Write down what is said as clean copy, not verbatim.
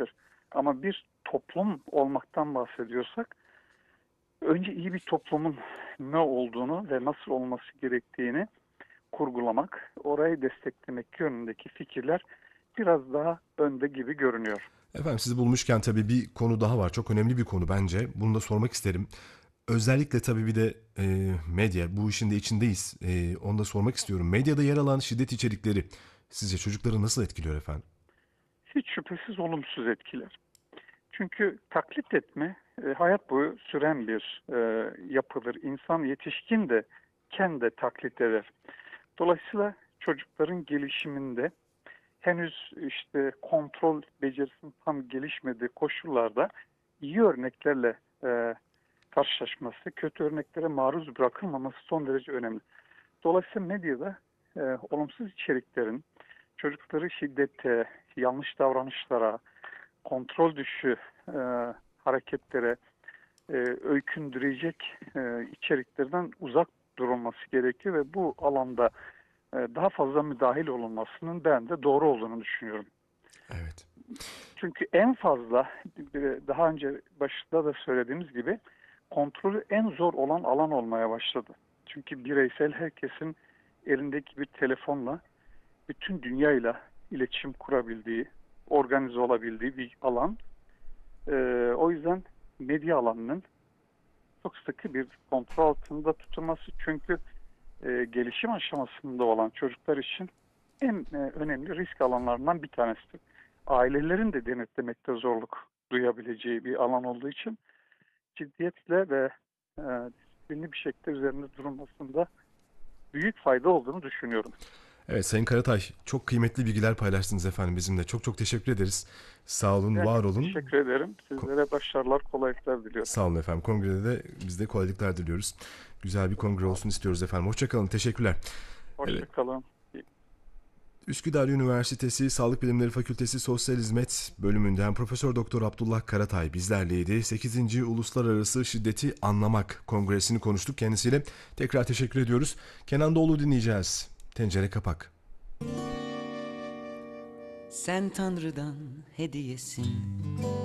olacaktır. Ama bir toplum olmaktan bahsediyorsak önce iyi bir toplumun ne olduğunu ve nasıl olması gerektiğini kurgulamak, orayı desteklemek yönündeki fikirler biraz daha önde gibi görünüyor. Efendim sizi bulmuşken tabii bir konu daha var. Çok önemli bir konu bence. Bunu da sormak isterim. Özellikle tabii bir de medya, bu işin de içindeyiz. Onu da sormak istiyorum. Medyada yer alan şiddet içerikleri sizce çocukları nasıl etkiliyor efendim? Hiç şüphesiz olumsuz etkiler. Çünkü taklit etme hayat boyu süren bir yapıdır. İnsan yetişkin de kendi taklit eder. Dolayısıyla çocukların gelişiminde henüz işte kontrol becerisinin tam gelişmediği koşullarda iyi örneklerle karşılaşması, kötü örneklere maruz bırakılmaması son derece önemli. Dolayısıyla medyada olumsuz içeriklerin çocukları şiddete, yanlış davranışlara, kontrol dışı e, hareketlere öykündürecek içeriklerden uzak durulması gerekiyor ve bu alanda daha fazla müdahil olunmasının ben de doğru olduğunu düşünüyorum. Evet. Çünkü en fazla daha önce başta da söylediğimiz gibi kontrolü en zor olan alan olmaya başladı. Çünkü bireysel herkesin elindeki bir telefonla bütün dünyayla iletişim kurabildiği, organize olabildiği bir alan. O yüzden medya alanının çok sıkı bir kontrol altında tutulması çünkü gelişim aşamasında olan çocuklar için en önemli risk alanlarından bir tanesidir. Ailelerin de denetlemekte zorluk duyabileceği bir alan olduğu için ciddiyetle ve disiplinli bir şekilde üzerinde durulmasında büyük fayda olduğunu düşünüyorum. Evet Sayın Karatay, çok kıymetli bilgiler paylaştınız efendim bizimle. Çok çok teşekkür ederiz. Sağ olun, Ben var çok olun. teşekkür ederim. Ko- Sizlere başarılar, kolaylıklar diliyorum. Sağ olun efendim. Kongrede de biz de kolaylıklar diliyoruz. Güzel bir Çok kongre sağ olun. olsun istiyoruz efendim. Hoşça kalın. Teşekkürler. Evet. Hoşçakalın. Üsküdar Üniversitesi Sağlık Bilimleri Fakültesi Sosyal Hizmet bölümünden Profesör Doktor Abdullah Karatay bizlerleydi. 8. Uluslararası Şiddeti Anlamak Kongresi'ni konuştuk kendisiyle. Tekrar teşekkür ediyoruz. Kenan Doğulu dinleyeceğiz. Tencere Kapak. Sen Tanrı'dan hediyesin.